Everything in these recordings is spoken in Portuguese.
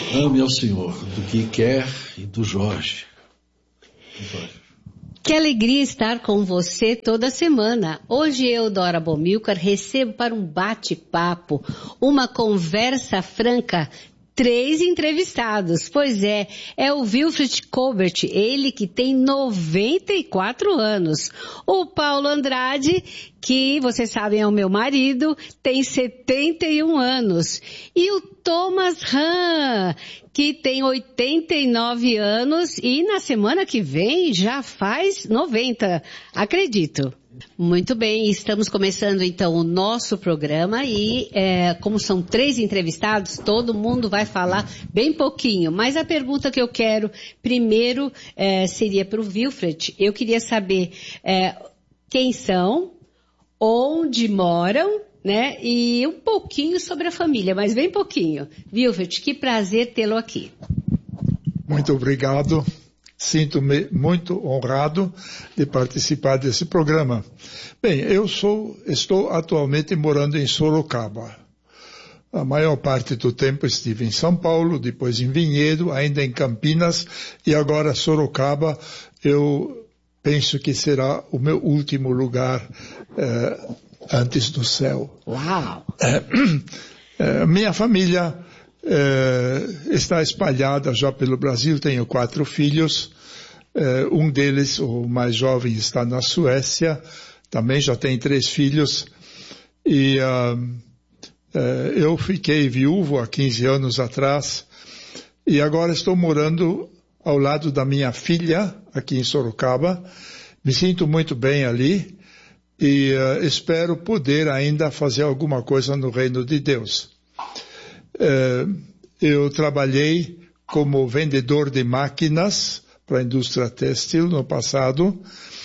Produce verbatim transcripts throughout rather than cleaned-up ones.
Ame ao Senhor, do que quer e do Jorge. Jorge. Que alegria estar com você toda semana. Hoje eu, Dora Bomilcar, recebo para um bate-papo, uma conversa franca, três entrevistados. Pois é, é o Wilfred Colbert, ele que tem noventa e quatro anos. O Paulo Andrade, que vocês sabem é o meu marido, tem setenta e um anos. E o Thomas Hahn, que tem oitenta e nove anos e na semana que vem já faz noventa, acredito. Muito bem, estamos começando então o nosso programa e é, como são três entrevistados, todo mundo vai falar bem pouquinho. Mas a pergunta que eu quero primeiro é, seria para o Wilfred. Eu queria saber é, quem são, onde moram, né? E um pouquinho sobre a família, mas bem pouquinho. Wilfred, que prazer tê-lo aqui. Muito obrigado. Sinto-me muito honrado de participar desse programa. Bem, eu sou, estou atualmente morando em Sorocaba. A maior parte do tempo estive em São Paulo, depois em Vinhedo, ainda em Campinas e agora Sorocaba. Eu penso que será o meu último lugar eh, antes do céu. Uau! Eh, eh, minha família Uh, está espalhada já pelo Brasil, tenho quatro filhos, uh, um deles, o mais jovem, está na Suécia, também já tem três filhos, e uh, uh, eu fiquei viúvo há quinze anos atrás, e agora estou morando ao lado da minha filha, aqui em Sorocaba, me sinto muito bem ali, e uh, espero poder ainda fazer alguma coisa no reino de Deus. Uh, eu trabalhei como vendedor de máquinas para a indústria têxtil no passado.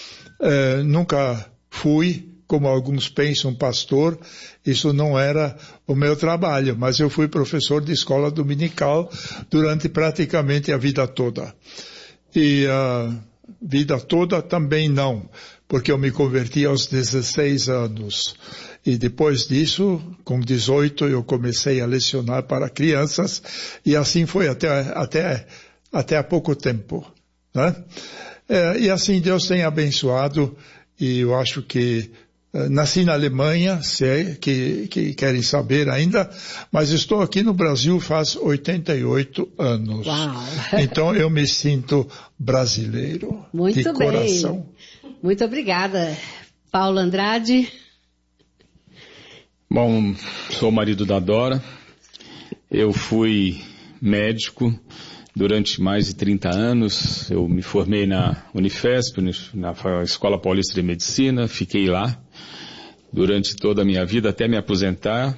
Uh, nunca fui, como alguns pensam, pastor. Isso não era o meu trabalho, mas eu fui professor de escola dominical durante praticamente a vida toda. E a uh, vida toda também não, porque eu me converti aos dezesseis anos. E depois disso, com dezoito, eu comecei a lecionar para crianças, e assim foi até, até, até há pouco tempo, né? É, e assim Deus tem abençoado, e eu acho que é, nasci na Alemanha, sei que, que querem saber ainda, mas estou aqui no Brasil faz oitenta e oito anos. Uau. Então eu me sinto brasileiro. Muito de coração. Bem. Muito obrigada. Paulo Andrade. Bom, sou o marido da Dora, eu fui médico durante mais de trinta anos, eu me formei na Unifesp, na Escola Paulista de Medicina, fiquei lá durante toda a minha vida até me aposentar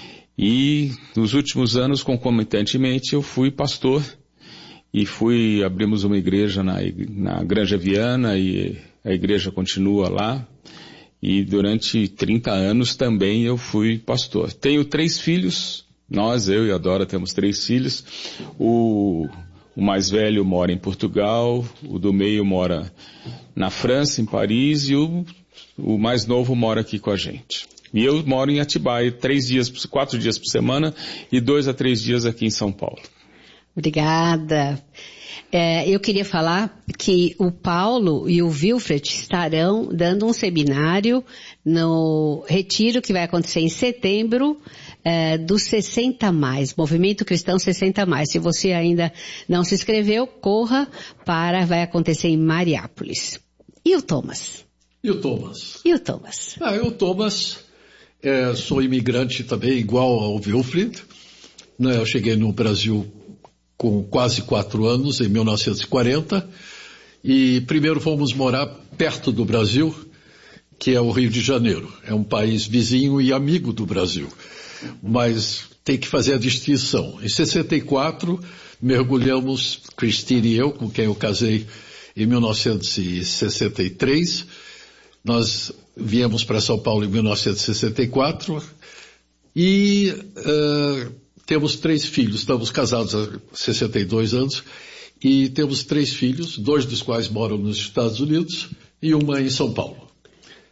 e nos últimos anos, concomitantemente, eu fui pastor e fui, abrimos uma igreja na, na Granja Viana e a igreja continua lá. E durante trinta anos também eu fui pastor. Tenho três filhos, nós, eu e a Dora temos três filhos. O, o mais velho mora em Portugal, o do meio mora na França, em Paris, e o, o mais novo mora aqui com a gente. E eu moro em Atibaia, três dias, quatro dias por semana e dois a três dias aqui em São Paulo. Obrigada. É, eu queria falar que o Paulo e o Wilfred estarão dando um seminário no retiro que vai acontecer em setembro é, do sessenta mais, Movimento Cristão sessenta mais. Se você ainda não se inscreveu, corra para, vai acontecer em Mariápolis. E o Thomas? E o Thomas? E o Thomas? Ah, eu, Thomas, é, sou imigrante também, igual ao Wilfred. Né, eu cheguei no Brasil com quase quatro anos, em mil novecentos e quarenta, e primeiro fomos morar perto do Brasil, que é o Rio de Janeiro. É um país vizinho e amigo do Brasil, mas tem que fazer a distinção. Em sessenta e quatro, mergulhamos, Cristina e eu, com quem eu casei em mil novecentos e sessenta e três, nós viemos para São Paulo em mil novecentos e sessenta e quatro, e... Uh, temos três filhos, estamos casados há sessenta e dois anos, e temos três filhos, dois dos quais moram nos Estados Unidos e uma em São Paulo.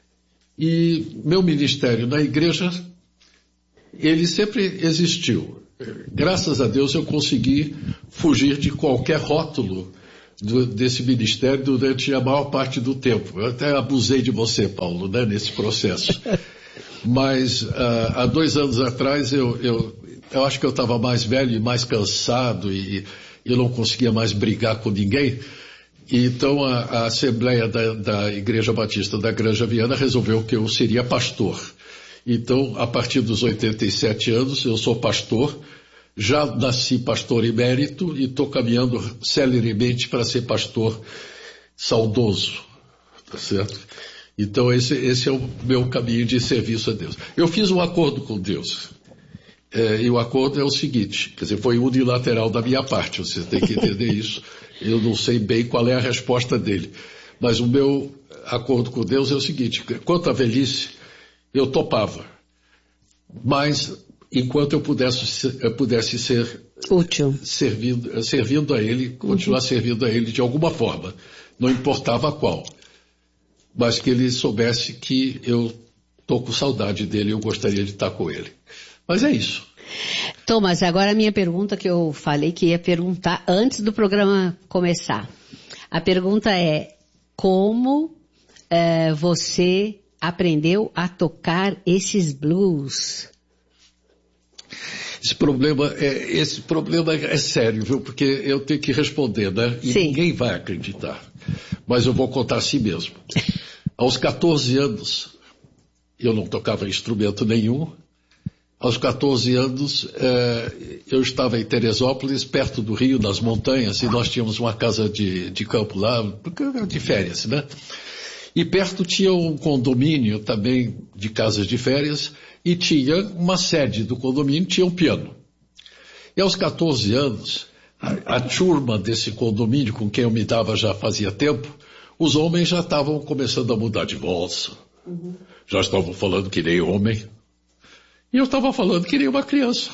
E meu ministério na igreja, ele sempre existiu. graças a Deus eu consegui fugir de qualquer rótulo do, desse ministério durante a maior parte do tempo. Eu até abusei de você, Paulo, né, nesse processo. Mas uh, há dois anos atrás eu, eu, eu acho que eu estava mais velho e mais cansado e eu não conseguia mais brigar com ninguém. E então a, a Assembleia da, da Igreja Batista da Granja Viana resolveu que eu seria pastor. Então, a partir dos oitenta e sete anos, eu sou pastor, já nasci pastor emérito e estou caminhando celeremente para ser pastor saudoso, tá certo? Então, esse, esse é o meu caminho de serviço a Deus. Eu fiz um acordo com Deus, é, e o acordo é o seguinte, quer dizer, foi unilateral da minha parte, você tem que entender isso. Eu não sei bem qual é a resposta dele, mas o meu acordo com Deus é o seguinte, quanto à velhice, eu topava, mas enquanto eu pudesse, eu pudesse ser útil, servindo, servindo a Ele, continuar uhum. servindo a Ele de alguma forma, não importava qual, mas que Ele soubesse que eu estou com saudade dele e eu gostaria de estar com Ele. Mas é isso. Thomas, agora a minha pergunta que eu falei que ia perguntar antes do programa começar. A pergunta é, como é, você aprendeu a tocar esses blues? Esse problema é, esse problema é sério, viu? Porque eu tenho que responder, né? E Sim. ninguém vai acreditar. Mas eu vou contar assim mesmo. Aos catorze anos, eu não tocava instrumento nenhum. Aos catorze anos, eh, eu estava em Teresópolis, perto do Rio, nas montanhas, e nós tínhamos uma casa de, de campo lá, de férias, né? E perto tinha um condomínio também de casas de férias, e tinha uma sede do condomínio, tinha um piano. E aos catorze anos, a, a turma desse condomínio, com quem eu me dava já fazia tempo, os homens já estavam começando a mudar de voz, uhum. já estavam falando que nem homem. E eu estava falando que nem uma criança.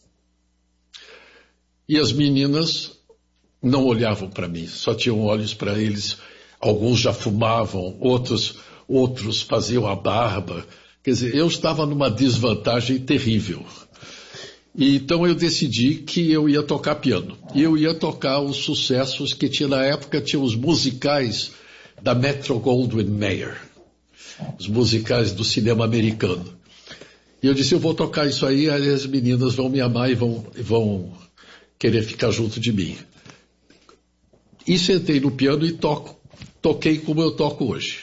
E as meninas não olhavam para mim, só tinham olhos para eles. Alguns já fumavam, outros, outros faziam a barba. Quer dizer, eu estava numa desvantagem terrível. E então eu decidi que eu ia tocar piano. E eu ia tocar os sucessos que tinha na época, tinha os musicais da Metro-Goldwyn-Mayer. Os musicais do cinema americano. E eu disse, eu vou tocar isso aí, aí as meninas vão me amar e vão, vão querer ficar junto de mim. E sentei no piano e toco, toquei como eu toco hoje.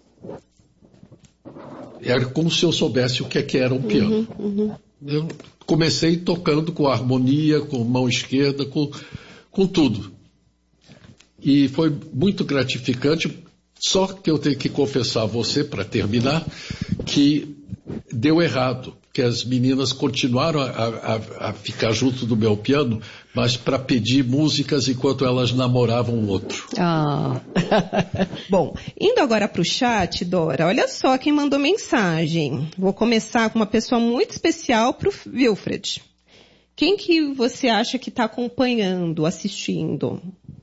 Era como se eu soubesse o que, é que era um piano. Uhum, uhum. Eu comecei tocando com harmonia, com mão esquerda, com, com tudo. E foi muito gratificante, só que eu tenho que confessar a você, para terminar, que deu errado, que as meninas continuaram a, a, a ficar junto do meu piano, mas para pedir músicas enquanto elas namoravam o outro. Ah. Bom, indo agora para o chat, Dora, olha só quem mandou mensagem. Vou começar com uma pessoa muito especial para o Wilfred. Quem que você acha que está acompanhando, assistindo?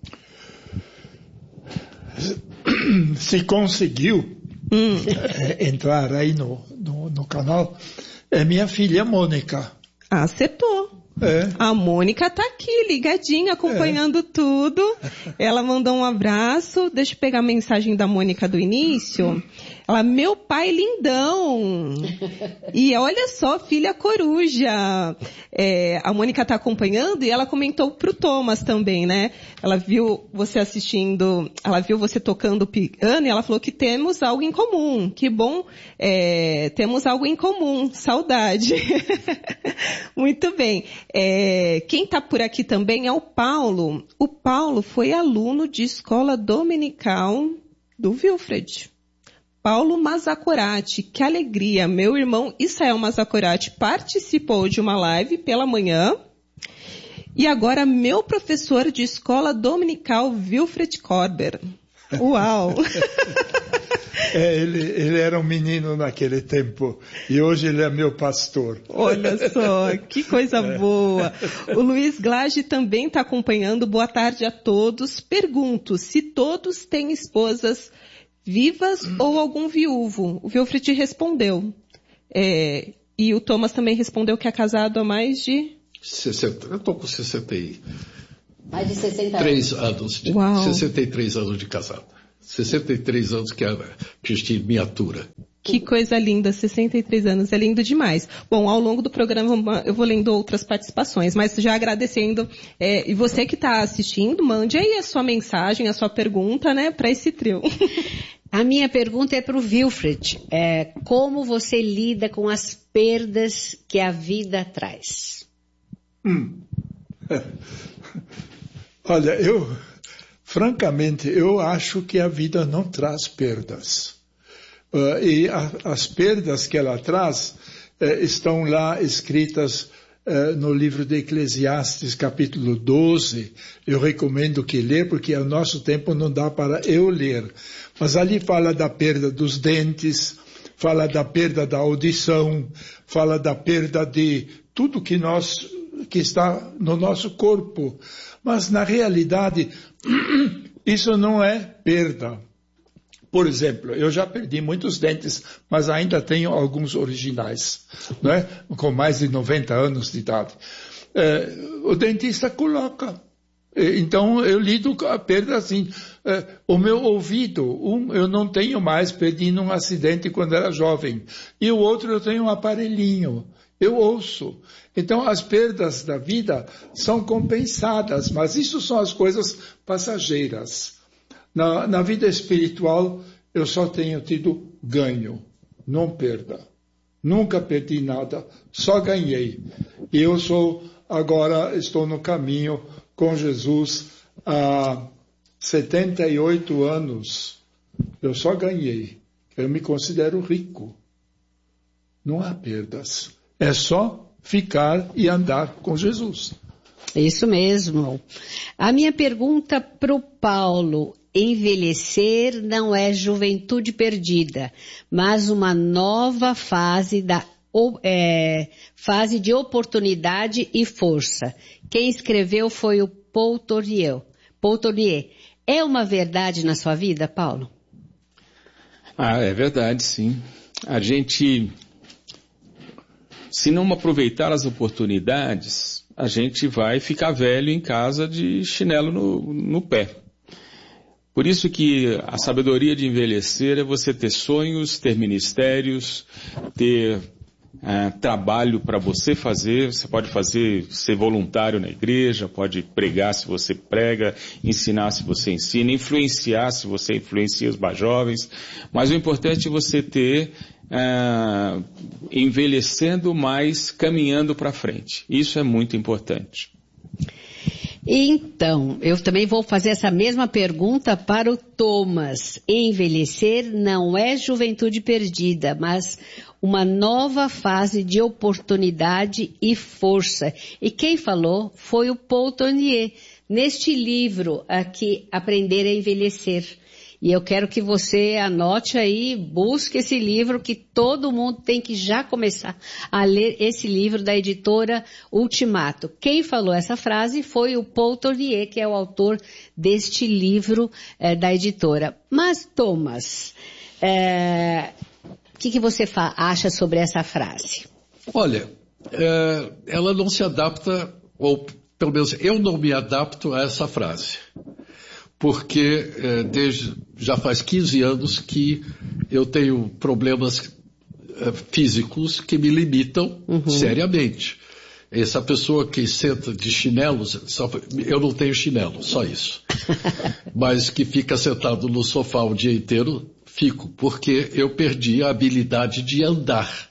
Se conseguiu hum. entrar aí no, no, no canal, é minha filha Mônica. Acertou. É. A Mônica tá aqui, ligadinha, acompanhando é. tudo. Ela mandou um abraço. Deixa eu pegar a mensagem da Mônica do início. Ela, meu pai lindão. E olha só, filha coruja. É, a Mônica tá acompanhando e ela comentou pro Thomas também, né? Ela viu você assistindo, ela viu você tocando piano e ela falou que temos algo em comum. Que bom, é, temos algo em comum. Saudade. Muito bem. É, quem está por aqui também é o Paulo. O Paulo foi aluno de escola dominical do Wilfred. Paulo Mazacorati, que alegria. Meu irmão Israel Mazacorati participou de uma live pela manhã. E agora meu professor de escola dominical, Wilfred Korber. Uau! É, ele, ele era um menino naquele tempo e hoje ele é meu pastor. Olha só, que coisa é. boa. O Luiz Glage também está acompanhando. Boa tarde a todos. Pergunto se todos têm esposas vivas ou algum viúvo. O Wilfred respondeu. É, e o Thomas também respondeu que é casado há mais de... sessenta, eu estou com sessenta e Mais de sessenta três anos. anos. De, Uau. sessenta e três anos de casado. sessenta e três anos que era Cristina miniatura. Que coisa linda, sessenta e três anos, é lindo demais. Bom, ao longo do programa eu vou lendo outras participações, mas já agradecendo, é, e você que está assistindo, mande aí a sua mensagem, a sua pergunta, né, para esse trio. A minha pergunta é para o Wilfred. É, como você lida com as perdas que a vida traz? Hum. Olha, eu, francamente, eu acho que a vida não traz perdas. Uh, e a, as perdas que ela traz uh, estão lá escritas uh, no livro de Eclesiastes, capítulo doze. Eu recomendo que lê, porque ao nosso tempo não dá para eu ler. Mas ali fala da perda dos dentes, fala da perda da audição, fala da perda de tudo que nós, que está no nosso corpo. Mas na realidade, isso não é perda. Por exemplo, eu já perdi muitos dentes, mas ainda tenho alguns originais, não é? Com mais de noventa anos de idade. É, o dentista coloca. Então, eu lido com a perda assim. É, o meu ouvido, um, eu não tenho mais, perdi num acidente quando era jovem. E o outro, eu tenho um aparelhinho. Eu ouço. Então, as perdas da vida são compensadas, mas isso são as coisas passageiras. Na, na vida espiritual, eu só tenho tido ganho, não perda. Nunca perdi nada, só ganhei. E eu sou, agora estou no caminho com Jesus há setenta e oito anos. Eu só ganhei. Eu me considero rico. Não há perdas. É só ficar e andar com Jesus. Isso mesmo. A minha pergunta para o Paulo: envelhecer não é juventude perdida, mas uma nova fase, da, é, fase de oportunidade e força. Quem escreveu foi o Paul Tournier. Paul Tournier. É uma verdade na sua vida, Paulo? Ah, é verdade, sim. A gente, se não aproveitar as oportunidades, a gente vai ficar velho em casa de chinelo no, no pé. Por isso que a sabedoria de envelhecer é você ter sonhos, ter ministérios, ter uh, trabalho para você fazer. Você pode fazer, ser voluntário na igreja, pode pregar se você prega, ensinar se você ensina, influenciar se você influencia os mais jovens. Mas o importante é você ter uh, envelhecendo, mas caminhando para frente. Isso é muito importante. Então, eu também vou fazer essa mesma pergunta para o Thomas. Envelhecer não é juventude perdida, mas uma nova fase de oportunidade e força. E quem falou foi o Paul Tournier, neste livro aqui, Aprender a Envelhecer. E eu quero que você anote aí, busque esse livro, que todo mundo tem que já começar a ler esse livro da editora Ultimato. Quem falou essa frase foi o Paul Tournier, que é o autor deste livro é, da editora. Mas, Thomas, é, o que, que você acha sobre essa frase? Olha, é, ela não se adapta, ou pelo menos eu não me adapto a essa frase. Porque é, desde, já faz quinze anos que eu tenho problemas é, físicos que me limitam uhum. seriamente. Essa pessoa que senta de chinelos, só, eu não tenho chinelo, só isso. Mas que fica sentado no sofá o dia inteiro, fico, porque eu perdi a habilidade de andar.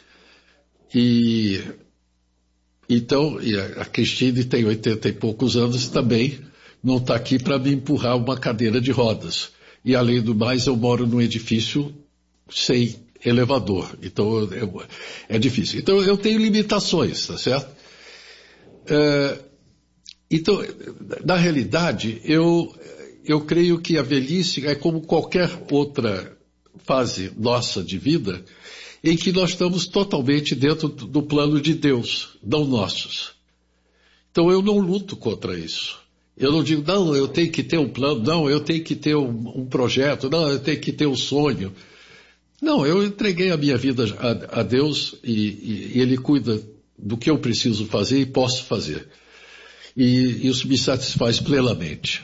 E então, e a Cristine tem oitenta e poucos anos também. Não está aqui para me empurrar uma cadeira de rodas. E, além do mais, eu moro num edifício sem elevador. Então, eu, é difícil. Então, eu tenho limitações, tá certo? É, então, na realidade, eu, eu creio que a velhice é como qualquer outra fase nossa de vida, em que nós estamos totalmente dentro do plano de Deus, não nossos. Então, eu não luto contra isso. Eu não digo, não, eu tenho que ter um plano, não, eu tenho que ter um, um projeto, não, eu tenho que ter um sonho. Não, eu entreguei a minha vida a, a Deus e, e, e Ele cuida do que eu preciso fazer e posso fazer. E isso me satisfaz plenamente.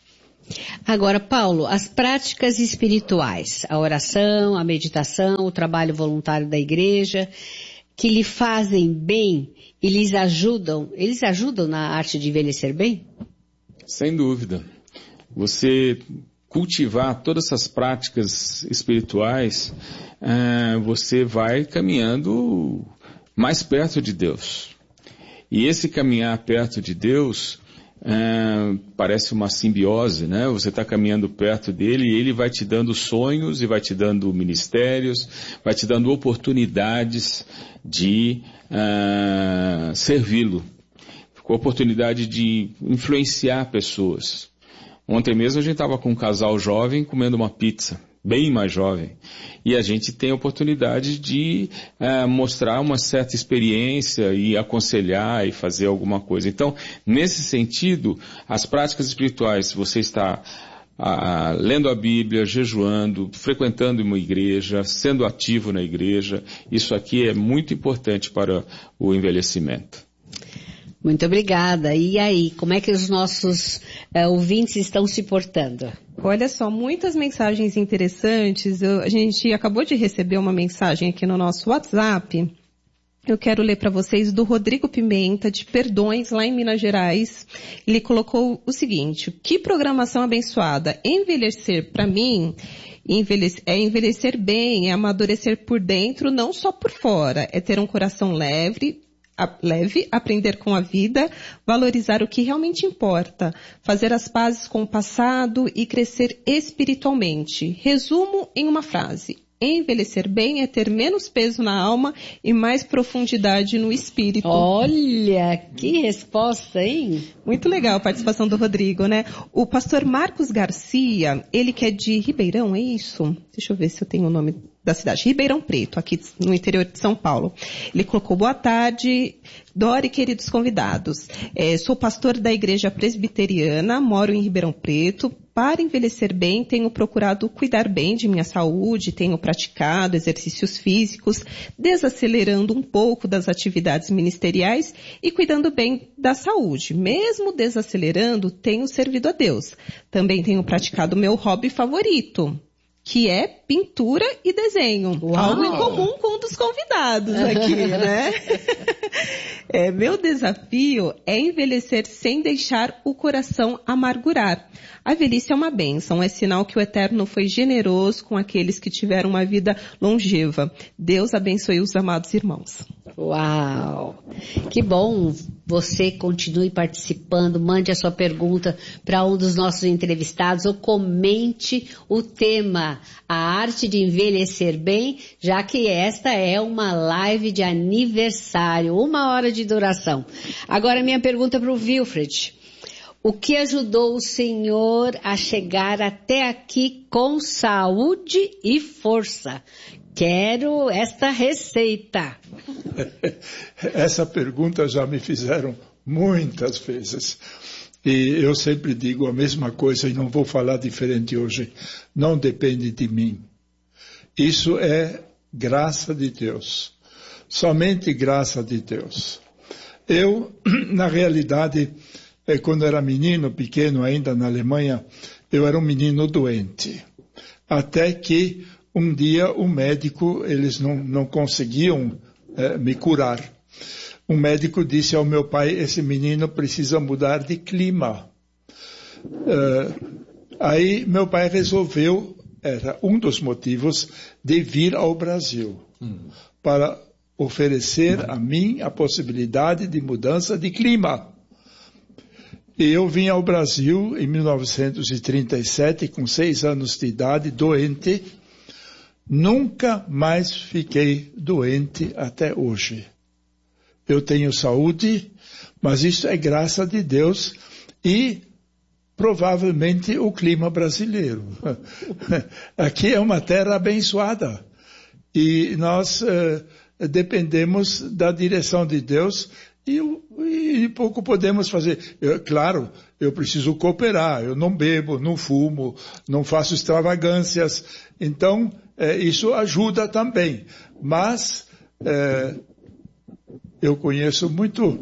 Agora, Paulo, as práticas espirituais, a oração, a meditação, o trabalho voluntário da igreja, que lhe fazem bem e lhes ajudam, eles ajudam na arte de envelhecer bem? Sem dúvida. Você cultivar todas essas práticas espirituais, uh, você vai caminhando mais perto de Deus. E esse caminhar perto de Deus uh, parece uma simbiose, né? Você está caminhando perto dele e ele vai te dando sonhos e vai te dando ministérios, vai te dando oportunidades de uh, servi-lo, com a oportunidade de influenciar pessoas. Ontem mesmo a gente estava com um casal jovem comendo uma pizza, bem mais jovem, e a gente tem a oportunidade de uh, mostrar uma certa experiência e aconselhar e fazer alguma coisa. Então, nesse sentido, as práticas espirituais, se você está uh, lendo a Bíblia, jejuando, frequentando uma igreja, sendo ativo na igreja, isso aqui é muito importante para o envelhecimento. Muito obrigada. E aí, como é que os nossos uh, ouvintes estão se portando? Olha só, muitas mensagens interessantes. Eu, a gente acabou de receber uma mensagem aqui no nosso WhatsApp. Eu quero ler para vocês do Rodrigo Pimenta, de Perdões, lá em Minas Gerais. Ele colocou o seguinte: que programação abençoada. Envelhecer, para mim, envelhecer, é envelhecer bem, é amadurecer por dentro, não só por fora. É ter um coração leve, leve, aprender com a vida, valorizar o que realmente importa, fazer as pazes com o passado e crescer espiritualmente. Resumo em uma frase: envelhecer bem é ter menos peso na alma e mais profundidade no espírito. Olha, que resposta, hein? Muito legal a participação do Rodrigo, né? O pastor Marcos Garcia, ele que é de Ribeirão, é isso? Deixa eu ver se eu tenho o nome da cidade. Ribeirão Preto, aqui no interior de São Paulo. Ele colocou: boa tarde, Dora e queridos convidados. É, sou pastor da igreja presbiteriana, moro em Ribeirão Preto. Para envelhecer bem, tenho procurado cuidar bem de minha saúde, tenho praticado exercícios físicos, desacelerando um pouco das atividades ministeriais e cuidando bem da saúde. Mesmo desacelerando, tenho servido a Deus. Também tenho praticado meu hobby favorito, que é pintura e desenho. Uau. Algo em comum com um dos convidados aqui, né? É, meu desafio é envelhecer sem deixar o coração amargurar. A velhice é uma bênção, é sinal que o Eterno foi generoso com aqueles que tiveram uma vida longeva. Deus abençoe os amados irmãos. Uau! Que bom! Você continue participando, mande a sua pergunta para um dos nossos entrevistados ou comente o tema, a arte de envelhecer bem, já que esta é uma live de aniversário, uma hora de duração. Agora minha pergunta para o Wilfred: o que ajudou o senhor a chegar até aqui com saúde e força? Quero esta receita. Essa pergunta já me fizeram muitas vezes. E eu sempre digo a mesma coisa e não vou falar diferente hoje. Não depende de mim. Isso é graça de Deus. Somente graça de Deus. Eu, na realidade, quando era menino, pequeno ainda na Alemanha, eu era um menino doente. Até que um dia o médico, eles não, não conseguiam eh, me curar. Um médico disse ao meu pai: esse menino precisa mudar de clima. Uh, aí meu pai resolveu, era um dos motivos, de vir ao Brasil, hum. para oferecer a mim a possibilidade de mudança de clima. E eu vim ao Brasil em mil novecentos e trinta e sete, com seis anos de idade, doente. Nunca mais fiquei doente até hoje. Eu tenho saúde, mas isso é graça de Deus e provavelmente o clima brasileiro. Aqui é uma terra abençoada e nós uh, dependemos da direção de Deus e, e pouco podemos fazer. Eu, claro, eu preciso cooperar, eu não bebo, não fumo, não faço extravagâncias, então uh, isso ajuda também, mas uh, Eu conheço muito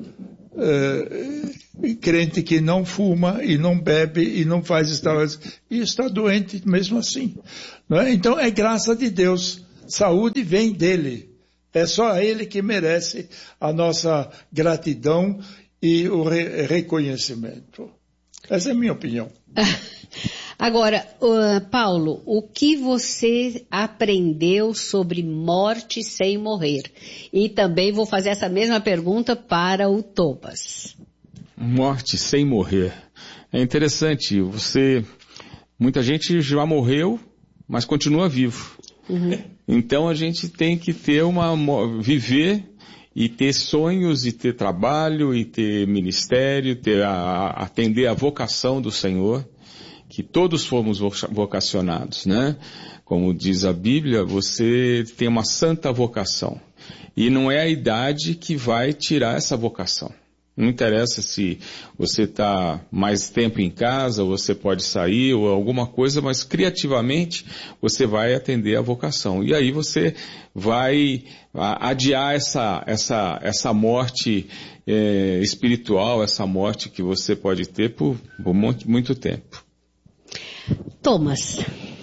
é, crente que não fuma e não bebe e não faz estradas e está doente mesmo assim. Não é? Então é graça de Deus. Saúde vem dele. É só ele que merece a nossa gratidão e o re- reconhecimento. Essa é a minha opinião. Agora, uh, Paulo, o que você aprendeu sobre morte sem morrer? E também vou fazer essa mesma pergunta para o Thomas. Morte sem morrer. É interessante, você, muita gente já morreu, mas continua vivo. Uhum. Então a gente tem que ter uma, viver e ter sonhos, e ter trabalho, e ter ministério, ter a, atender a vocação do Senhor, que todos fomos vocacionados, né? Como diz a Bíblia, você tem uma santa vocação. E não é a idade que vai tirar essa vocação. Não interessa se você está mais tempo em casa, ou você pode sair, ou alguma coisa, mas criativamente você vai atender a vocação. E aí você vai adiar essa, essa, essa morte é, espiritual, essa morte que você pode ter por, por muito, muito tempo. Thomas.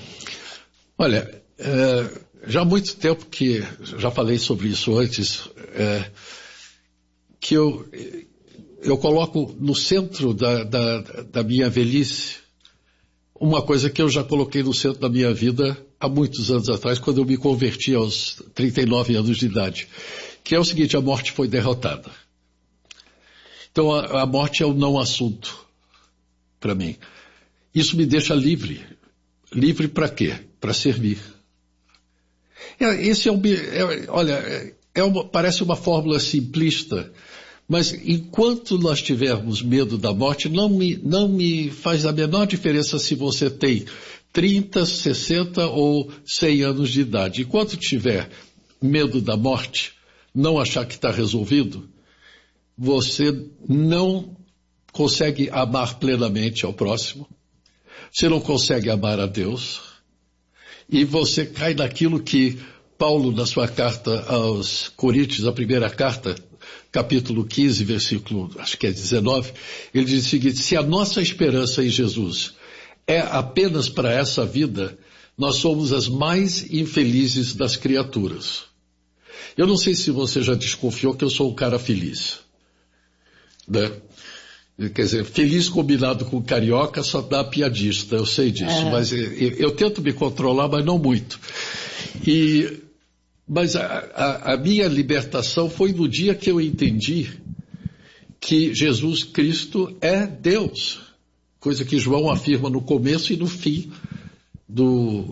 Olha, é, já há muito tempo que, já falei sobre isso antes, é, que eu... Eu coloco no centro da, da, da minha velhice uma coisa que eu já coloquei no centro da minha vida há muitos anos atrás, quando eu me converti aos trinta e nove anos de idade, que é o seguinte: a morte foi derrotada. Então a, a morte é o não assunto para mim. Isso me deixa livre. Livre para quê? Para servir. É, esse é um, é, olha, é uma, parece uma fórmula simplista, mas enquanto nós tivermos medo da morte, não me, não me faz a menor diferença se você tem trinta, sessenta ou cem anos de idade. Enquanto tiver medo da morte, não achar que está resolvido, você não consegue amar plenamente ao próximo, você não consegue amar a Deus, e você cai naquilo que Paulo, na sua carta aos Coríntios, a primeira carta, capítulo quinze, versículo, acho que é dezenove, ele diz o seguinte: se a nossa esperança em Jesus é apenas para essa vida, nós somos as mais infelizes das criaturas. Eu não sei se você já desconfiou que eu sou um cara feliz, né? Quer dizer, feliz combinado com carioca só dá piadista, eu sei disso, é. mas eu, eu tento me controlar, mas não muito. E... Mas a, a, a minha libertação foi no dia que eu entendi que Jesus Cristo é Deus. Coisa que João afirma no começo e no fim do,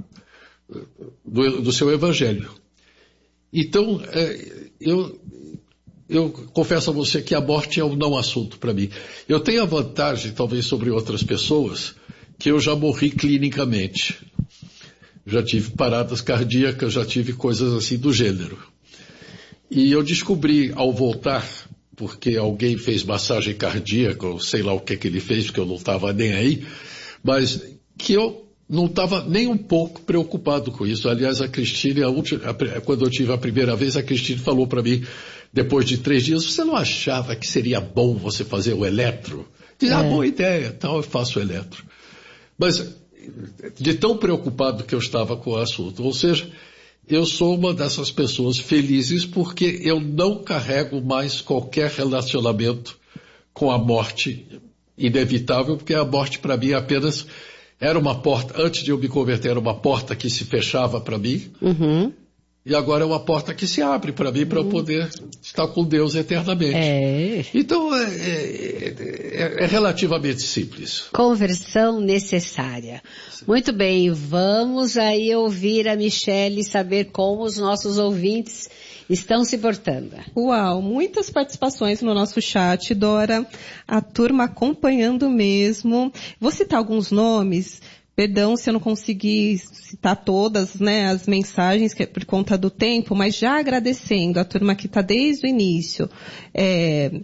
do, do seu evangelho. Então, é, eu, eu confesso a você que a morte é um não assunto para mim. Eu tenho a vantagem, talvez sobre outras pessoas, que eu já morri clinicamente. Já tive paradas cardíacas, já tive coisas assim do gênero. E eu descobri ao voltar, porque alguém fez massagem cardíaca, ou sei lá o que que ele fez, porque eu não estava nem aí, mas que eu não estava nem um pouco preocupado com isso. Aliás, a Cristine, a última, a, quando eu tive a primeira vez, a Cristine falou para mim, depois de três dias: você não achava que seria bom você fazer o eletro? Diz, ah, é. boa ideia, então eu faço o eletro. Mas... de tão preocupado que eu estava com o assunto. Ou seja, eu sou uma dessas pessoas felizes porque eu não carrego mais qualquer relacionamento com a morte inevitável, porque a morte para mim apenas era uma porta, antes de eu me converter, era uma porta que se fechava para mim, uhum. e agora é uma porta que se abre para mim, para uhum. eu poder estar com Deus eternamente. É. Então é, é, é, é relativamente simples. Conversão necessária. Sim. Muito bem, vamos aí ouvir a Michele e saber como os nossos ouvintes estão se portando. Uau, muitas participações no nosso chat, Dora. A turma acompanhando mesmo. Vou citar alguns nomes. Perdão se eu não consegui citar todas, né, as mensagens que é por conta do tempo, mas já agradecendo a turma que está desde o início. É,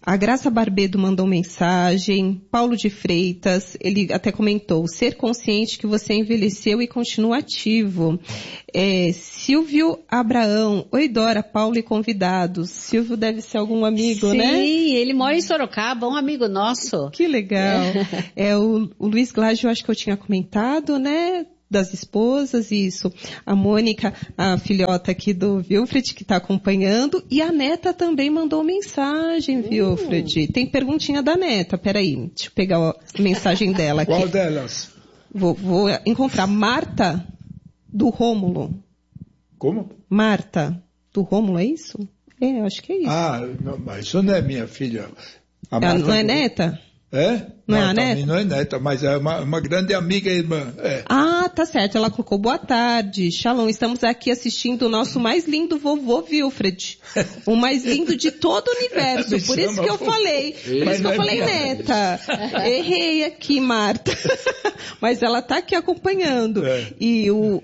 A Graça Barbedo mandou mensagem. Paulo de Freitas, ele até comentou, ser consciente que você envelheceu e continua ativo. É, Silvio Abraão, oi Dora, Paulo e convidados. Silvio deve ser algum amigo, Sim, né? Sim, ele mora em Sorocaba, um amigo nosso. Que legal. É, é o, o Luiz Glage, eu acho que eu tinha comentado, né? Das esposas, isso. A Mônica, a filhota aqui do Wilfred, que está acompanhando. E a neta também mandou mensagem, uh. Wilfred. Tem perguntinha da neta, peraí. Deixa eu pegar a mensagem dela aqui. Qual delas? Vou, vou encontrar. Marta, do Rômulo. Como? Marta, do Rômulo, é isso? É, acho que é isso. Ah, não, mas isso não é minha filha. A Ela não é do... neta? É? Não, não é a neta? neta? Não é neta, mas é uma, uma grande amiga e irmã. É. Ah, tá certo. Ela colocou boa tarde. Shalom, estamos aqui assistindo o nosso mais lindo vovô Wilfred. O mais lindo de todo o universo. Me Por isso chama que eu vovô. falei. Por Mas isso que eu não é falei minha neta. Errei aqui, Marta. Mas ela tá aqui acompanhando. É. E o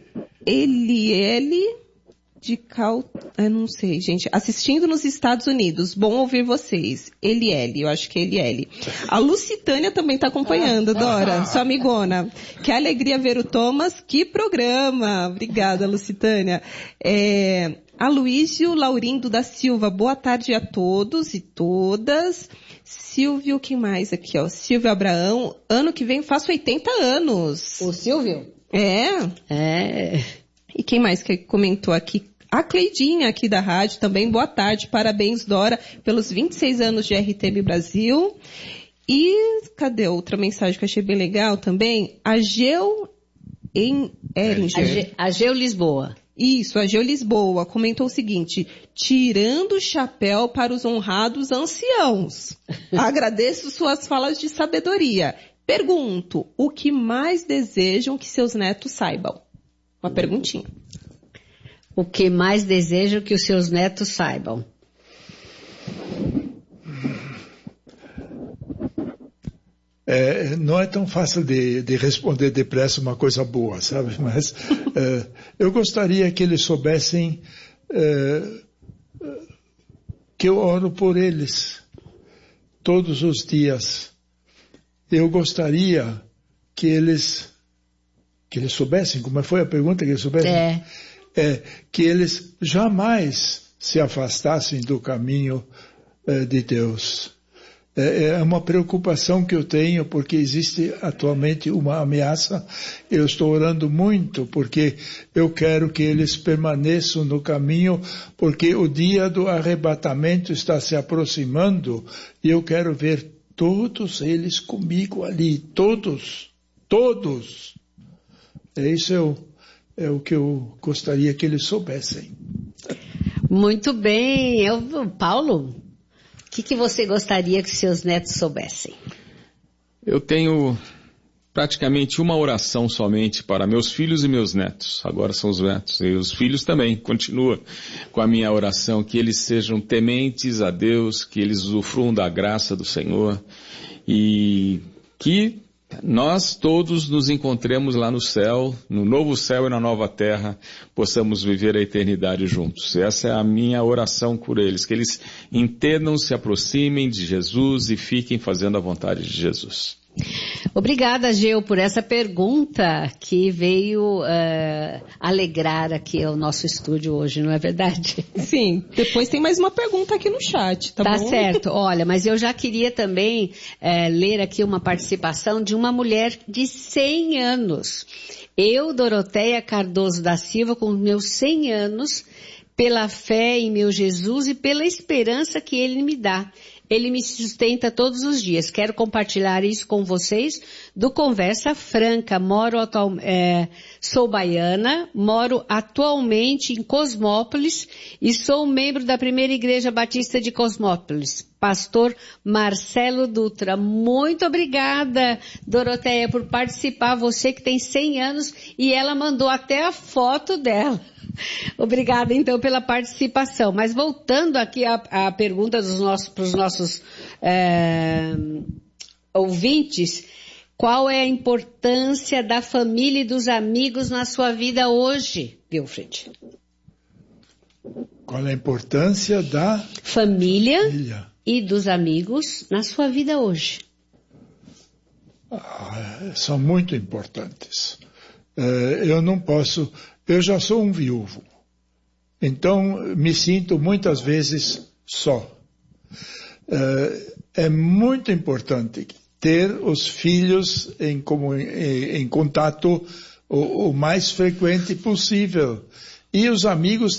Eliele de Cal... Eu não sei, gente. Assistindo nos Estados Unidos. Bom ouvir vocês. Eliele, eu acho que é Eliele. A Lucitânia também tá acompanhando, Dora, sua amigona. Que alegria ver o Thomas. Que programa. Obrigada, Lucitânia. É... Aloísio Laurindo da Silva. Boa tarde a todos e todas. Silvio, quem mais aqui, ó? Silvio Abraão. Ano que vem faço oitenta anos. O Silvio? É. É... E quem mais que comentou aqui? A Cleidinha aqui da rádio também. Boa tarde. Parabéns, Dora, pelos vinte e seis anos de R T M Brasil. E cadê outra mensagem que eu achei bem legal também? A Geu em Eringer. A Geu Lisboa. Isso, a Geu Lisboa comentou o seguinte: tirando o chapéu para os honrados anciãos. Agradeço suas falas de sabedoria. Pergunto, o que mais desejam que seus netos saibam? Uma perguntinha. O que mais desejo que os seus netos saibam? É, não é tão fácil de, de responder depressa uma coisa boa, sabe? Mas é, eu gostaria que eles soubessem é, que eu oro por eles todos os dias. Eu gostaria que eles... que eles soubessem, como foi a pergunta que eles soubessem? É. É, que eles jamais se afastassem do caminho é, de Deus. É, é uma preocupação que eu tenho, porque existe atualmente uma ameaça. Eu estou orando muito, porque eu quero que eles permaneçam no caminho, porque o dia do arrebatamento está se aproximando, e eu quero ver todos eles comigo ali, todos, todos. Isso é o, é o que eu gostaria que eles soubessem. Muito bem. Eu, Paulo, o que, que você gostaria que seus netos soubessem? Eu tenho praticamente uma oração somente para meus filhos e meus netos. Agora são os netos. E os filhos também. Continua com a minha oração, que eles sejam tementes a Deus, que eles usufruam da graça do Senhor e que nós todos nos encontremos lá no céu, no novo céu e na nova terra, possamos viver a eternidade juntos. Essa é a minha oração por eles, que eles entendam, se aproximem de Jesus e fiquem fazendo a vontade de Jesus. Obrigada, Geu, por essa pergunta que veio uh, alegrar aqui o nosso estúdio hoje, não é verdade? Sim, depois tem mais uma pergunta aqui no chat, tá, tá bom? Tá certo, olha, mas eu já queria também uh, ler aqui uma participação de uma mulher de cem anos. Eu, Doroteia Cardoso da Silva, com meus cem anos, pela fé em meu Jesus e pela esperança que Ele me dá. Ele me sustenta todos os dias. Quero compartilhar isso com vocês do Conversa Franca. Moro atual, é, sou baiana, moro atualmente em Cosmópolis e sou membro da Primeira Igreja Batista de Cosmópolis. Pastor Marcelo Dutra. Muito obrigada, Doroteia, por participar. Você que tem cem anos e ela mandou até a foto dela. Obrigada, então, pela participação. Mas voltando aqui à, à pergunta dos nossos, para os nossos é, ouvintes, qual é a importância da família e dos amigos na sua vida hoje, Wilfred? Qual é a importância da família, família e dos amigos na sua vida hoje? Ah, são muito importantes. Uh, eu não posso... Eu já sou um viúvo. Então, me sinto muitas vezes só. Uh, é muito importante ter os filhos em, como, em, em contato o, o mais frequente possível. E os amigos